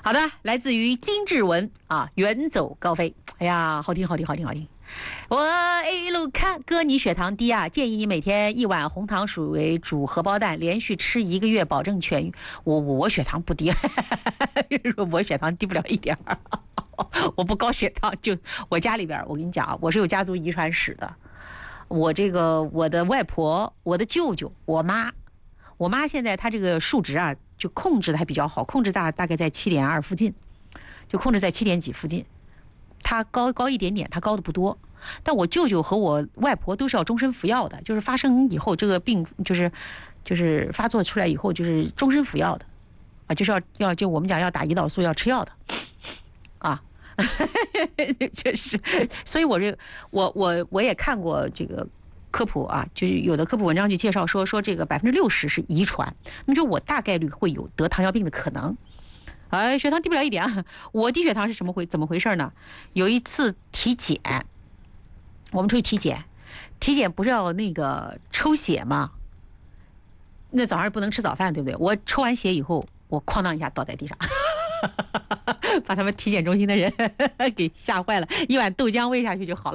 好的，来自于金志文啊，远走高飞。哎呀，好听好听好听好听。我一路看哥，你血糖低啊，建议你每天1碗红糖水煮荷包蛋，连续吃1个月，保证痊愈。我血糖不低，我血糖低不了一点儿，我不高血糖。就我家里边，我跟你讲啊，我是有家族遗传史的。我的外婆、我的舅舅、我妈现在她这个数值啊，就控制的还比较好，控制大概在7.2附近，就控制在7点几附近。她高一点点，她高的不多。但我舅舅和我外婆都是要终身服药的，就是发生以后这个病就是发作出来以后就是终身服药的啊，就是就我们讲要打胰岛素要吃药的啊。就是，所以我也看过这个科普啊，就是有的科普文章就介绍说这个60%是遗传，那么就我大概率会有得糖尿病的可能。哎，血糖低不了一点啊！我低血糖是怎么回事呢？有一次体检，我们出去体检不是要那个抽血吗？那早上不能吃早饭，对不对？我抽完血以后，我哐当一下倒在地上。把他们体检中心的人给吓坏了，一碗豆浆喂下去就好了。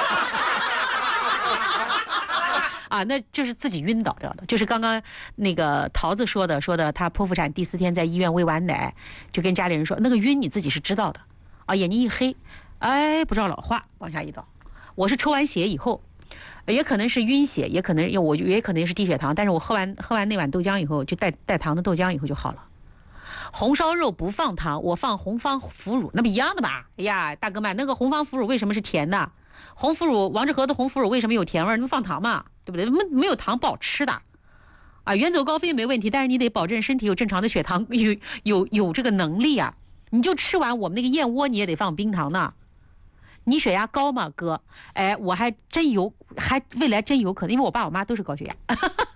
啊，那就是自己晕倒掉的，就是刚刚那个桃子说的，他剖腹产第4天在医院喂完奶，就跟家里人说那个晕你自己是知道的啊，眼睛一黑，哎，不知道老话往下一倒。我是抽完血以后，也可能是晕血，也可能是低血糖，但是我喝完那碗豆浆以后，就带糖的豆浆以后就好了。红烧肉不放糖，我放红方腐乳，那不一样的吧？哎呀，大哥们，那个红方腐乳为什么是甜的？红腐乳，王致和的红腐乳为什么有甜味？你们放糖嘛，对不对？没有糖不好吃的啊。远走高飞没问题，但是你得保证身体有正常的血糖，有这个能力啊。你就吃完我们那个燕窝，你也得放冰糖呢。你血压高吗，哥？哎，我还未来真有可能，因为我爸我妈都是高血压。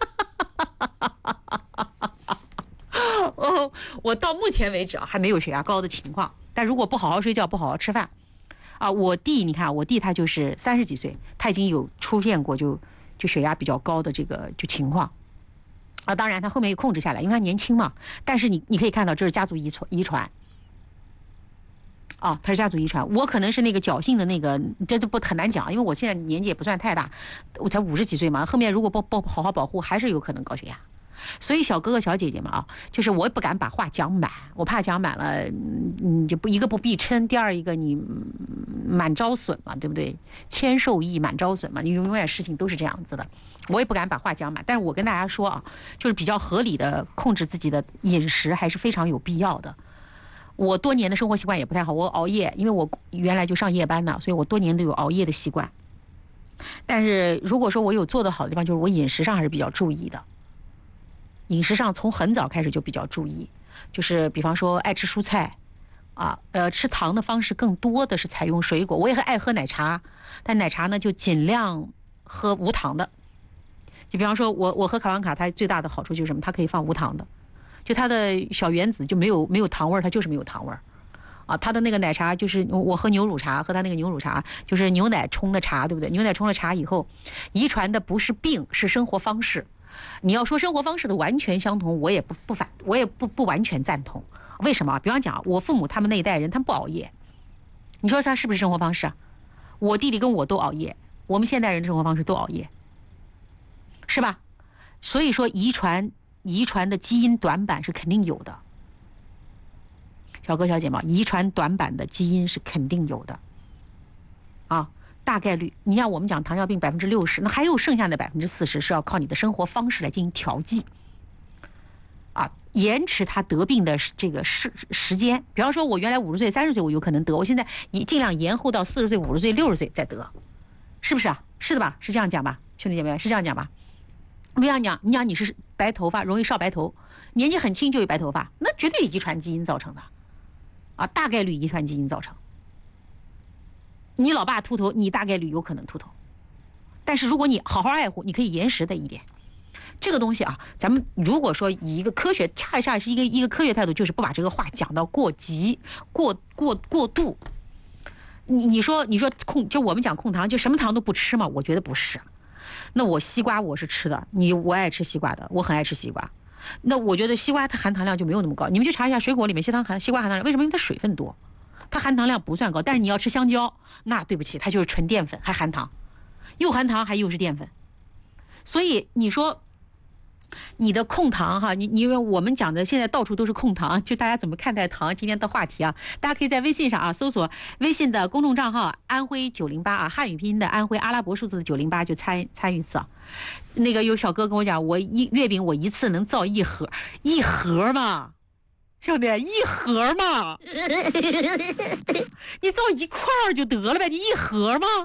我到目前为止啊，还没有血压高的情况。但如果不好好睡觉，不好好吃饭，啊，我弟你看，我弟他就是30几岁，他已经有出现过就血压比较高的这个就情况。啊，当然他后面又控制下来，因为他年轻嘛。但是你可以看到，这是家族遗传。啊，他是家族遗传，我可能是那个侥幸的那个，这不很难讲，因为我现在年纪也不算太大，我才50几岁嘛，后面如果不好好保护，还是有可能高血压。所以小哥哥小姐姐们啊，就是我也不敢把话讲满，我怕讲满了，你就一个不必称，第二一个你满招损嘛，对不对？谦受益，满招损嘛，你永远事情都是这样子的，我也不敢把话讲满。但是我跟大家说啊，就是比较合理的控制自己的饮食还是非常有必要的。我多年的生活习惯也不太好，我熬夜，因为我原来就上夜班呢，所以我多年都有熬夜的习惯。但是如果说我有做得好的地方，就是我饮食上还是比较注意的。饮食上从很早开始就比较注意，就是比方说爱吃蔬菜，啊，吃糖的方式更多的是采用水果。我也爱喝奶茶，但奶茶呢就尽量喝无糖的。就比方说我喝卡朗卡，它最大的好处就是什么？它可以放无糖的，就它的小原子就没有糖味，它就是没有糖味。啊，它的那个奶茶就是我喝牛乳茶，喝它那个牛乳茶就是牛奶冲的茶，对不对？牛奶冲了茶以后，遗传的不是病，是生活方式。你要说生活方式的完全相同，我也不完全赞同。为什么？比方讲，我父母他们那一代人，他们不熬夜，你说他是不是生活方式啊？我弟弟跟我都熬夜，我们现代人的生活方式都熬夜，是吧？所以说遗传的基因短板是肯定有的，小哥小姐们，遗传短板的基因是肯定有的，啊。大概率，你像我们讲糖尿病60%，那还有剩下的40%是要靠你的生活方式来进行调剂，啊，延迟它得病的这个时间。比方说，我原来50岁、30岁我有可能得，我现在尽量延后到40岁、50岁、60岁再得，是不是啊？是的吧？是这样讲吧，兄弟姐妹，是这样讲吧？不要讲，你讲你是白头发，容易少白头，年纪很轻就有白头发，那绝对遗传基因造成的，啊，大概率遗传基因造成。你老爸秃头，你大概率有可能秃头，但是如果你好好爱护，你可以延时的一点。这个东西啊，咱们如果说以一个科学，恰恰是一个科学态度，就是不把这个话讲到过急、过度。你说就我们讲控糖，就什么糖都不吃嘛？我觉得不是。那我西瓜我是吃的，我爱吃西瓜的，我很爱吃西瓜。 那我觉得西瓜它含糖量就没有那么高。你们去查一下水果里面西瓜含糖量，为什么？因为它水分多，它含糖量不算高。但是你要吃香蕉，那对不起，它就是纯淀粉，还含糖，又含糖还又是淀粉。所以你说你的控糖哈，因为我们讲的现在到处都是控糖，就大家怎么看待糖今天的话题啊？大家可以在微信上啊搜索微信的公众账号安徽908啊，汉语拼音的安徽，阿拉伯数字的908，就参与一次啊。那个有小哥跟我讲，月饼我一次能造一盒嘛，兄弟，一盒嘛，你造一块就得了呗，你一盒吗？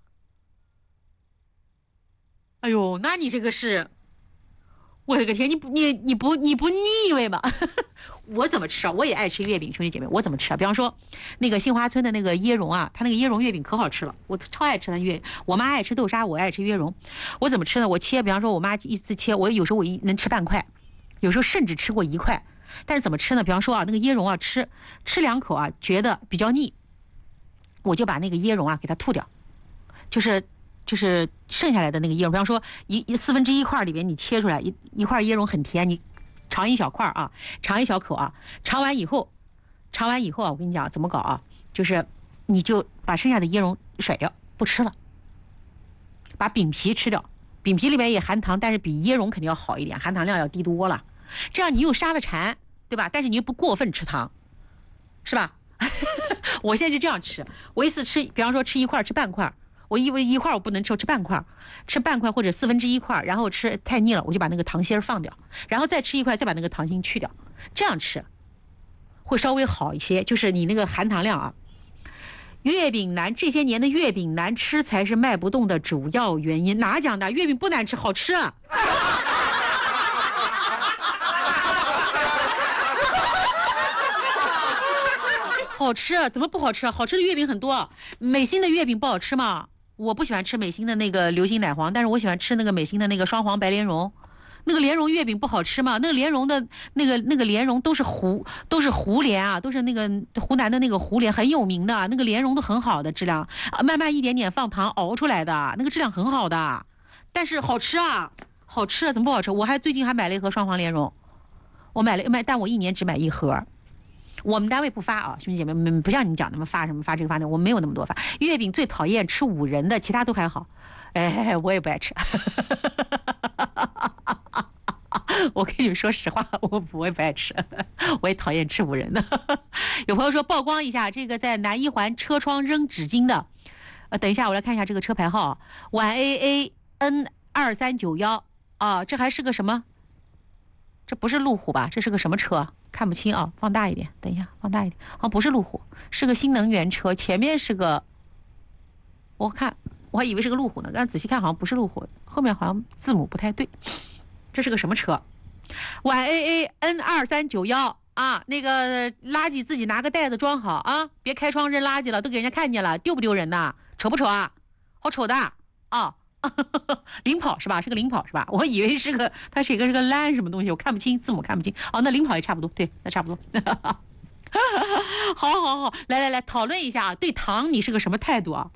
哎呦，那你这个是。我的个天，你不腻味吗？我怎么吃啊？我也爱吃月饼，兄弟姐妹，我怎么吃啊？比方说，那个杏花村的那个椰蓉啊，它那个椰蓉月饼可好吃了，我超爱吃那我妈爱吃豆沙，我爱吃椰蓉。我怎么吃呢？我切，比方说我妈一次切，我有时候能吃半块，有时候甚至吃过1块。但是怎么吃呢？比方说啊，那个椰蓉啊，吃2口啊，觉得比较腻，我就把那个椰蓉啊给它吐掉，就是剩下来的那个椰蓉，比方说1/4块里边你切出来一块椰蓉很甜，你尝一小块啊，尝一小口啊，尝完以后啊，我跟你讲怎么搞啊，就是你就把剩下的椰蓉甩掉，不吃了，把饼皮吃掉，饼皮里面也含糖，但是比椰蓉肯定要好一点，含糖量要低多了，这样你又杀了馋，对吧？但是你又不过分吃糖，是吧？我现在就这样吃，我一次吃，比方说吃1块，吃半块。我以为1块我不能吃，我吃半块或者1/4块，然后吃太腻了，我就把那个糖心放掉，然后再吃1块，再把那个糖心去掉，这样吃会稍微好一些。就是你那个含糖量啊，月饼这些年的月饼难吃才是卖不动的主要原因。哪讲的？月饼不难吃，好吃啊！好吃啊，怎么不好吃啊？好吃的月饼很多，美心的月饼不好吃吗？我不喜欢吃美心的那个流心奶黄，但是我喜欢吃那个美心的那个双黄白莲蓉。那个莲蓉月饼不好吃吗？那个莲蓉的那个莲蓉都是湖莲啊，都是那个湖南的那个湖莲，很有名的，那个莲蓉都很好的质量，慢慢一点点放糖熬出来的，那个质量很好的，但是好吃啊，好吃啊，怎么不好吃？我最近还买了1盒双黄莲蓉，我买，但我1年只买1盒。我们单位不发啊，兄弟姐妹们，不像你们讲那么发这个发那，我没有那么多发。月饼最讨厌吃5仁的，其他都还好。哎，我也不爱吃。我跟你们说实话，我也不爱吃，我也讨厌吃5仁的。有朋友说曝光一下，这个在南一环车窗扔纸巾的，等一下我来看一下这个车牌号，皖 AA N2391啊，这还是个什么？这不是路虎吧？这是个什么车？看不清啊，放大一点，等一下，放大一点。哦，不是路虎，是个新能源车，前面是个，我还以为是个路虎呢，刚仔细看好像不是路虎，后面好像字母不太对。这是个什么车？皖 AA N2391啊，那个垃圾自己拿个袋子装好啊，别开窗扔垃圾了，都给人家看见了，丢不丢人呐？丑不丑啊？好丑的啊！领跑是吧？是个领跑是吧？我以为是个，它是一个蓝什么东西，我看不清字母看不清。哦，那领跑也差不多，对，那差不多。好，来，讨论一下啊，对糖你是个什么态度啊？